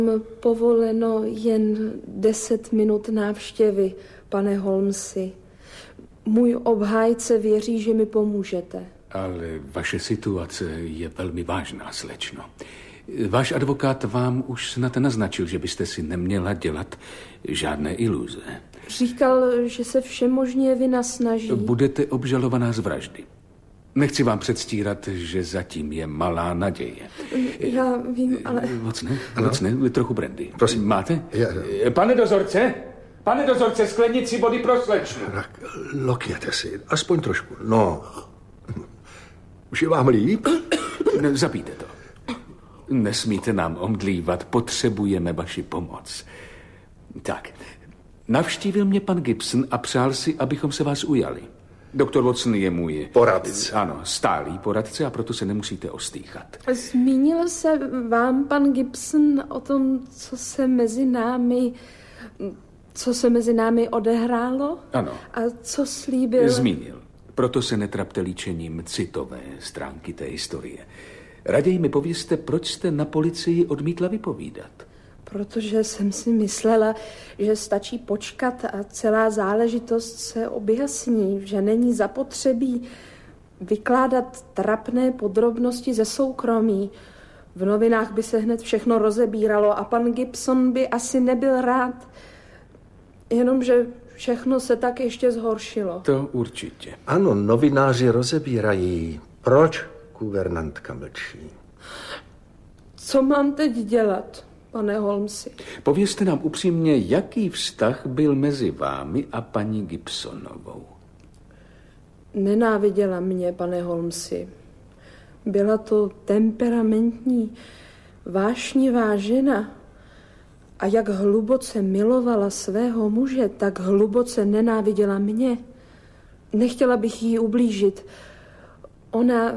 Povoleno jen 10 minut návštěvy, pane Holmesi. Můj obhájce věří, že mi pomůžete. Ale vaše situace je velmi vážná, slečno. Váš advokát vám už snad naznačil, že byste si neměla dělat žádné iluze. Říkal, že se všemožně vynasnaží. Budete obžalovaná z vraždy. Nechci vám předstírat, že zatím je malá naděje. Já vím, ale... Vocne, trochu brandy. Prosím. Máte? Pane dozorce, sklenici vody pro slečnu. Tak, lokněte si, aspoň trošku. No, už je vám líp? Zapijte to. Nesmíte nám omdlívat, potřebujeme vaši pomoc. Tak, navštívil mě pan Gibson a přál si, abychom se vás ujali. Doktor Watson je můj... Poradce. Ano, stálý poradce a proto se nemusíte ostýchat. Zmínil se vám pan Gibson o tom, co se mezi námi odehrálo? Ano. A co slíbil? Zmínil. Proto se netrapte líčením citové stránky té historie. Raději mi povězte, proč jste na policii odmítla vypovídat. Protože jsem si myslela, že stačí počkat a celá záležitost se objasní, že není zapotřebí vykládat trapné podrobnosti ze soukromí. V novinách by se hned všechno rozebíralo a pan Gibson by asi nebyl rád. Jenomže všechno se tak ještě zhoršilo. To určitě. Ano, novináři rozebírají. Proč guvernantka mlčí? Co mám teď dělat, pane Holmesi? Povězte nám upřímně, jaký vztah byl mezi vámi a paní Gibsonovou. Nenáviděla mě, pane Holmesi. Byla to temperamentní, vášnivá žena. A jak hluboce milovala svého muže, tak hluboce nenáviděla mě. Nechtěla bych jí ublížit. Ona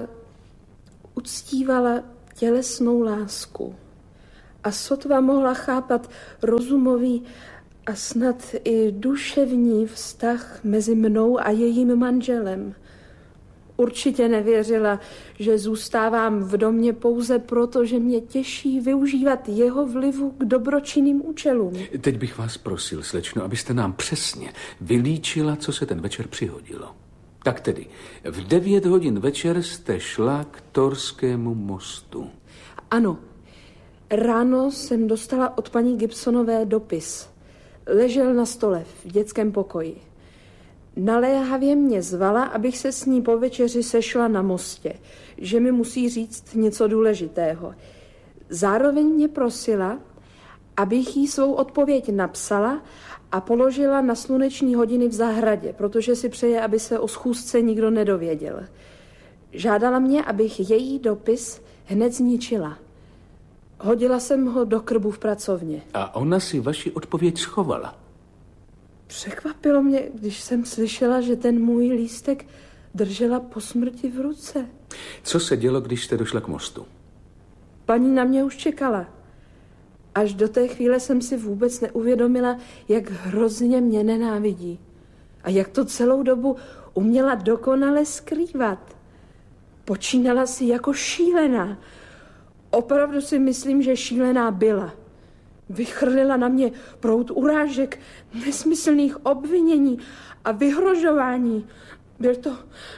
uctívala tělesnou lásku. A sotva mohla chápat rozumový a snad i duševní vztah mezi mnou a jejím manželem. Určitě nevěřila, že zůstávám v domě pouze proto, že mě těší využívat jeho vlivu k dobročinným účelům. Teď bych vás prosil, slečno, abyste nám přesně vylíčila, co se ten večer přihodilo. Tak tedy, v 9 hodin večer jste šla k Torskému mostu. Ano, ráno jsem dostala od paní Gibsonové dopis. Ležel na stole v dětském pokoji. Naléhavě mě zvala, abych se s ní po večeři sešla na mostě, že mi musí říct něco důležitého. Zároveň mě prosila, abych jí svou odpověď napsala a položila na sluneční hodiny v zahradě, protože si přeje, aby se o schůzce nikdo nedověděl. Žádala mě, abych její dopis hned zničila. Hodila jsem ho do krbu v pracovně. A ona si vaši odpověď schovala. Překvapilo mě, když jsem slyšela, že ten můj lístek držela po smrti v ruce. Co se dělo, když jste došla k mostu? Paní na mě už čekala. Až do té chvíle jsem si vůbec neuvědomila, jak hrozně mě nenávidí. A jak to celou dobu uměla dokonale skrývat. Počínala si jako šílená. Opravdu si myslím, že šílená byla. Vychrlila na mě proud urážek, nesmyslných obvinění a vyhrožování. Byl to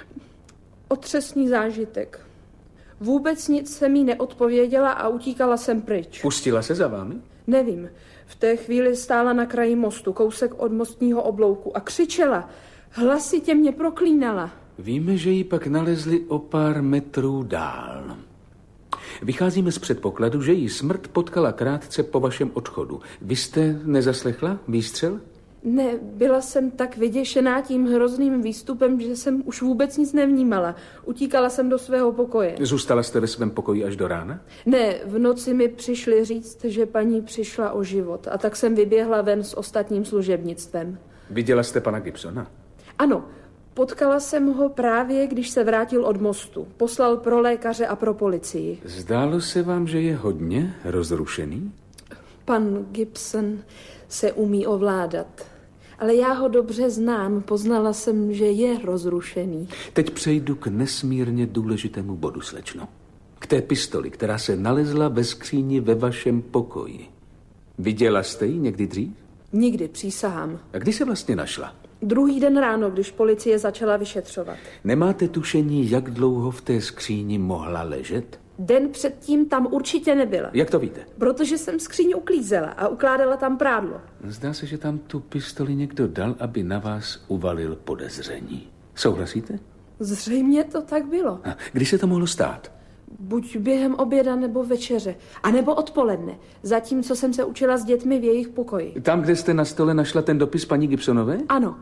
otřesný zážitek. Vůbec nic jsem jí neodpověděla a utíkala jsem pryč. Pustila se za vámi? Nevím. V té chvíli stála na kraji mostu, kousek od mostního oblouku a křičela. Hlasitě mě proklínala. Víme, že ji pak nalezli o pár metrů dál. Vycházíme z předpokladu, že jí smrt potkala krátce po vašem odchodu. Vy jste nezaslechla výstřel? Ne, byla jsem tak vyděšená tím hrozným výstupem, že jsem už vůbec nic nevnímala. Utíkala jsem do svého pokoje. Zůstala jste ve svém pokoji až do rána? Ne, v noci mi přišli říct, že paní přišla o život a tak jsem vyběhla ven s ostatním služebnictvem. Viděla jste pana Gibsona? Ano, potkala jsem ho právě, když se vrátil od mostu. Poslal pro lékaře a pro policii. Zdálo se vám, že je hodně rozrušený? Pan Gibson se umí ovládat. Ale já ho dobře znám, poznala jsem, že je rozrušený. Teď přejdu k nesmírně důležitému bodu, slečno. K té pistoli, která se nalezla ve skříni ve vašem pokoji. Viděla jste ji někdy dřív? Nikdy, přísahám. A kdy se vlastně našla? Druhý den ráno, když policie začala vyšetřovat. Nemáte tušení, jak dlouho v té skříni mohla ležet? Den předtím tam určitě nebyla. Jak to víte? Protože jsem skříň uklízela a ukládala tam prádlo. Zdá se, že tam tu pistoli někdo dal, aby na vás uvalil podezření. Souhlasíte? Zřejmě to tak bylo. A kdy se to mohlo stát? Buď během oběda nebo večeře. A nebo odpoledne. Zatímco jsem se učila s dětmi v jejich pokoji. Tam, kde jste na stole našla ten dopis paní Gibsonové? Ano.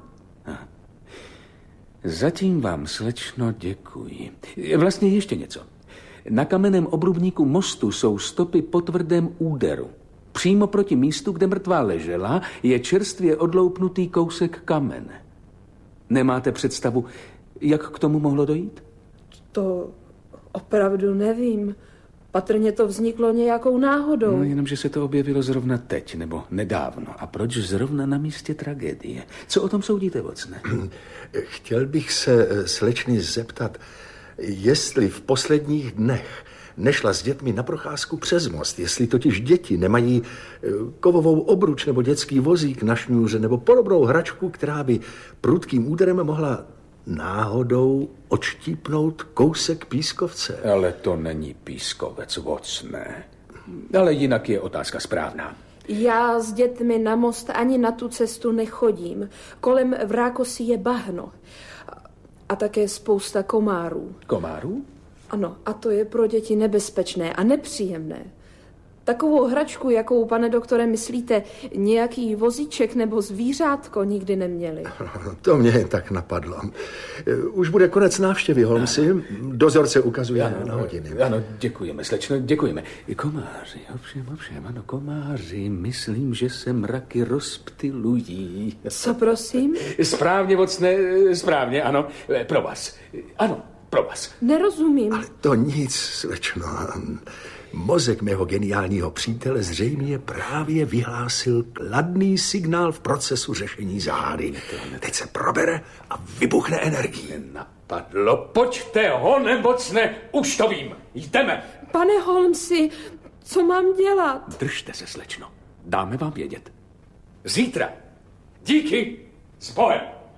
Zatím vám, slečno, děkuji. Vlastně ještě něco. Na kamenném obrubníku mostu jsou stopy po tvrdém úderu. Přímo proti místu, kde mrtvá ležela, je čerstvě odloupnutý kousek kamene. Nemáte představu, jak k tomu mohlo dojít? To opravdu nevím. Patrně to vzniklo nějakou náhodou. No, jenomže se to objevilo zrovna teď, nebo nedávno. A proč zrovna na místě tragédie? Co o tom soudíte, Watson? Chtěl bych se slečny zeptat, jestli v posledních dnech nešla s dětmi na procházku přes most, jestli totiž děti nemají kovovou obruč nebo dětský vozík na šňůře nebo podobnou hračku, která by prudkým úderem mohla náhodou odštípnout kousek pískovce. Ale to není pískovec, Watsone. Ale jinak je otázka správná. Já s dětmi na most ani na tu cestu nechodím. Kolem v Rákosi je bahno. A také spousta komárů. Komárů? Ano, a to je pro děti nebezpečné a nepříjemné. Takovou hračku, jakou, pane doktore, myslíte, nějaký vozíček nebo zvířátko nikdy neměli. To mě jen tak napadlo. Už bude konec návštěvy, Holmesi. Dozorce ukazuje na hodiny. Ano, děkujeme, slečno, děkujeme. Komáři, ovšem, ano, komáři. Myslím, že se mraky rozptylují. Co, prosím? Správně, Watsone, správně, ano. Pro vás. Ano, pro vás. Nerozumím. Ale to nic, slečno. Mozek mého geniálního přítele zřejmě právě vyhlásil kladný signál v procesu řešení záhady. Teď se probere a vybuchne energií. Nenapadlo. Pojďte ho, nemocné, už to vím. Jdeme. Pane Holmesi, co mám dělat? Držte se, slečno. Dáme vám vědět. Zítra. Díky. S Bohem.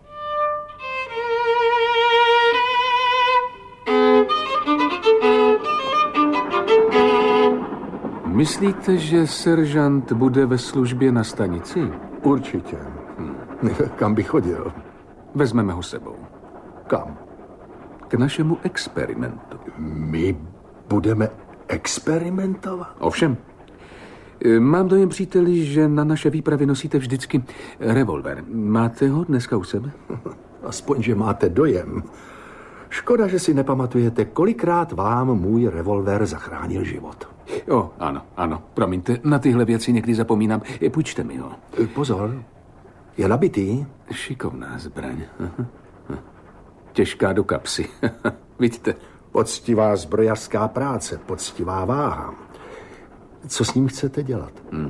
Myslíte, že seržant bude ve službě na stanici? Určitě. Kam by chodil? Vezmeme ho sebou. Kam? K našemu experimentu. My budeme experimentovat? Ovšem. Mám dojem, příteli, že na naše výpravy nosíte vždycky revolver. Máte ho dneska u sebe? Aspoň, že máte dojem. Škoda, že si nepamatujete, kolikrát vám můj revolver zachránil život. Ano, promiňte, na tyhle věci někdy zapomínám. Půjčte mi ho. Pozor, je nabitý? Šikovná zbraň. Těžká do kapsy. Vidíte? Poctivá zbrojařská práce, poctivá váha. Co s ním chcete dělat?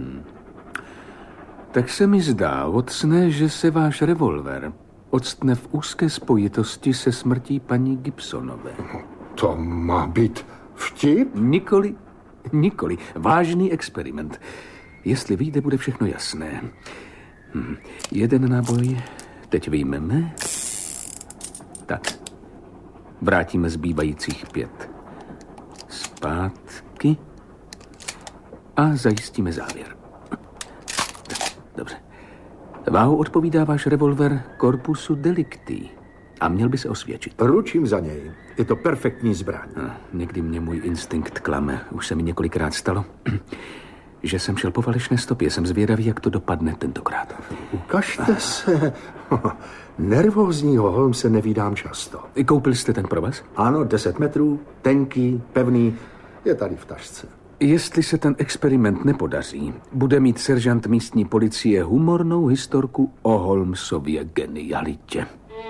Tak se mi zdá, Watsone, že se váš revolver octne v úzké spojitosti se smrtí paní Gibsonové. To má být vtip? Nikoli. Vážný experiment. Jestli vyjde, bude všechno jasné. Jeden náboj teď vyjmeme. Tak. Vrátíme zbývajících 5. Zpátky. A zajistíme závěr. Dobře. Váhu odpovídá váš revolver corpusu delicti. A měl by se osvědčit. Ručím za něj. Je to perfektní zbraň. Někdy mě můj instinkt klame. Už se mi několikrát stalo, že jsem šel po falešné stopě. Jsem zvědavý, jak to dopadne tentokrát. Ukažte se. Nervózního Holmese nevídám často. Koupil jste ten provaz? Ano, 10 metrů, tenký, pevný. Je tady v tašce. Jestli se ten experiment nepodaří, bude mít seržant místní policie humornou historku o Holmesově genialitě.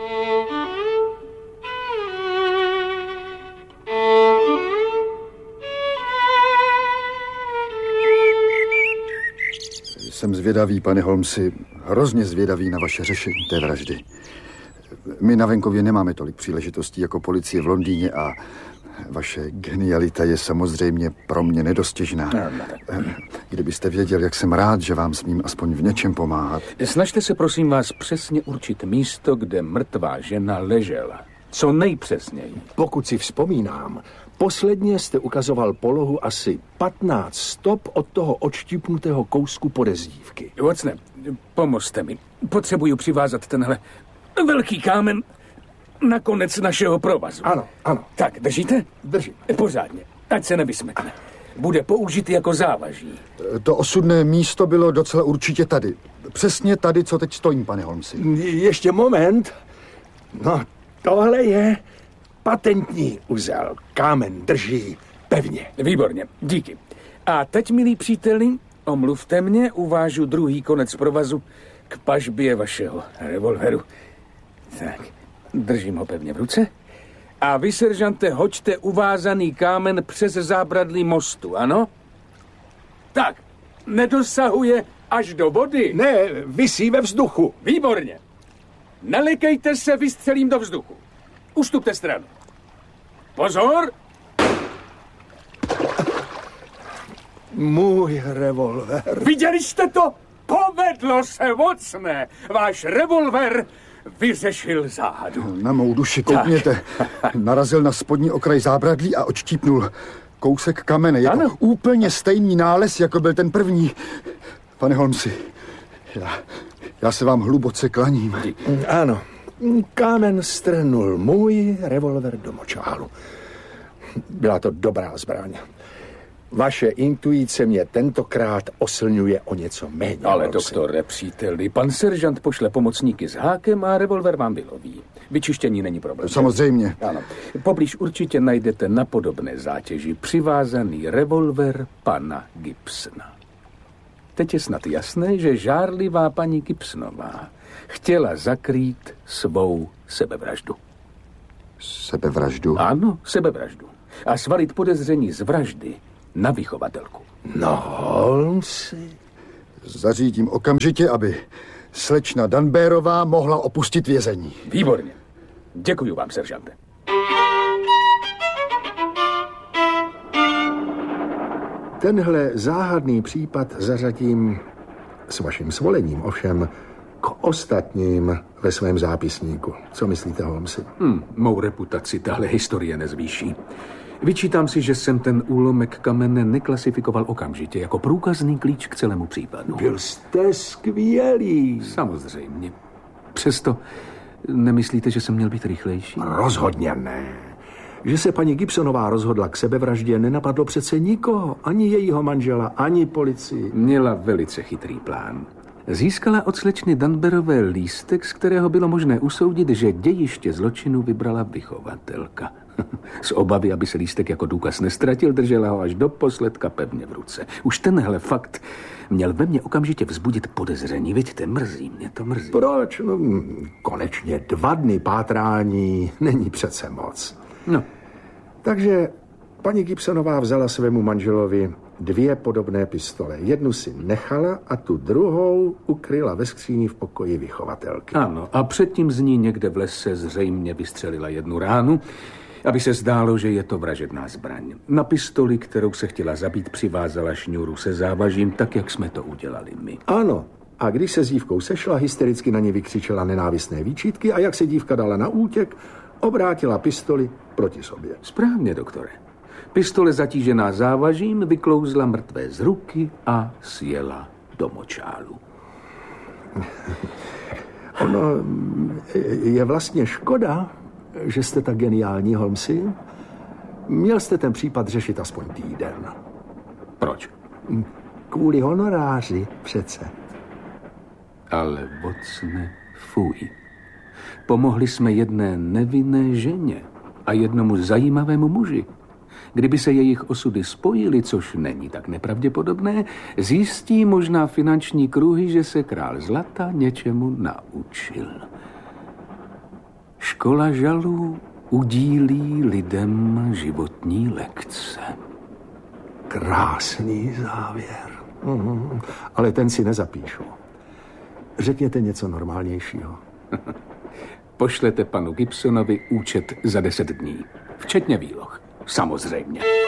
Jsem zvědavý, pane Holmesi, hrozně zvědavý na vaše řešení té vraždy. My na venkově nemáme tolik příležitostí jako policie v Londýně a Vaše genialita je samozřejmě pro mě nedostižná. Kdybyste věděl, jak jsem rád, že vám smím aspoň v něčem pomáhat. Snažte se, prosím vás, přesně určit místo, kde mrtvá žena ležela. Co nejpřesněji. Pokud si vzpomínám, posledně jste ukazoval polohu asi 15 stop od toho odštípnutého kousku podezdívky. Watson, pomozte mi. Potřebuju přivázat tenhle velký kámen na konec našeho provazu. Ano. Tak, držíte? Držím. Pořádně, ať se nevysmekne. Bude použit jako závaží. To osudné místo bylo docela určitě tady. Přesně tady, co teď stojím, pane Holmesi. Ještě moment. No, tohle je patentní uzel. Kámen drží pevně. Výborně, díky. A teď, milí příteli, omluvte mě, uvážu druhý konec provazu k pažbě vašeho revolveru. Tak, držím ho pevně v ruce. A vy, seržante, hoďte uvázaný kámen přes zábradlí mostu, ano? Tak, nedosahuje až do vody. Ne, visí ve vzduchu. Výborně. Nelekejte se, vystřelím do vzduchu. Ustupte stranu. Pozor! Můj revolver. Viděli jste to? Povedlo se, Watsone. Váš revolver vyřešil záhadu. Na mou duši, koukněte. Narazil na spodní okraj zábradlí a odštípnul kousek kamene. Je to úplně stejný nález, jako byl ten první. Pane Holmesi, já se vám hluboce klaním. Ano, kámen strhnul můj revolver do močálu. Byla to dobrá zbraň. Vaše intuice mě tentokrát oslňuje o něco méně. Ale doktore, příteli, pan seržant pošle pomocníky s hákem a revolver vám vyloví. Vyčištění není problém. Samozřejmě. Ano. Poblíž určitě najdete na podobné zátěži přivázaný revolver pana Gibsona. Teď je snad jasné, že žárlivá paní Gibsonová chtěla zakrýt svou sebevraždu. Sebevraždu? Ano, sebevraždu. A svalit podezření z vraždy na vychovatelku. No, Holmesi. Zařídím okamžitě, aby slečna Dunbarová mohla opustit vězení. Výborně. Děkuji vám, seržante. Tenhle záhadný případ zařadím s vaším svolením, ovšem k ostatním ve svém zápisníku. Co myslíte, Holmesi? Mou reputaci tahle historie nezvýší. Vyčítám si, že jsem ten úlomek kamene neklasifikoval okamžitě jako průkazný klíč k celému případu. Byl jste skvělý. Samozřejmě. Přesto nemyslíte, že jsem měl být rychlejší? Rozhodně ne. Že se paní Gibsonová rozhodla k sebevraždě, nenapadlo přece nikoho, ani jejího manžela, ani policii. Měla velice chytrý plán. Získala od slečny Dunbarové lístek, z kterého bylo možné usoudit, že dějiště zločinu vybrala vychovatelka. Z obavy, aby se lístek jako důkaz nestratil, držela ho až do posledka pevně v ruce. Už tenhle fakt měl ve mně okamžitě vzbudit podezření. Vidíte, mrzí mě to, mrzí. Proč? No, konečně 2 dny pátrání není přece moc. No. Takže paní Gibsonová vzala svému manželovi 2 podobné pistole. Jednu si nechala a tu druhou ukryla ve skříni v pokoji vychovatelky. Ano, a předtím z ní někde v lese zřejmě vystřelila 1 ránu, aby se zdálo, že je to vražedná zbraň. Na pistoli, kterou se chtěla zabít, přivázala šňůru se závažím, tak, jak jsme to udělali my. Ano. A když se s dívkou sešla, hystericky na ně vykřičela nenávistné výčitky a jak se dívka dala na útěk, obrátila pistoli proti sobě. Správně, doktore. Pistole zatížená závažím vyklouzla mrtvé z ruky a sjela do močálu. Ono je vlastně škoda, že jste tak geniální, Holmesi. Měl jste ten případ řešit aspoň týden. Proč? Kvůli honoráři přece. Ale, Watsone, fuj. Pomohli jsme jedné nevinné ženě a jednomu zajímavému muži. Kdyby se jejich osudy spojily, což není tak nepravděpodobné, zjistí možná finanční kruhy, že se král zlata něčemu naučil. Škola žalů udílí lidem životní lekce. Krásný závěr. Ale ten si nezapíšu. Řekněte něco normálnějšího. Pošlete panu Gibsonovi účet za 10 dní, včetně výloh. Samozřejmě.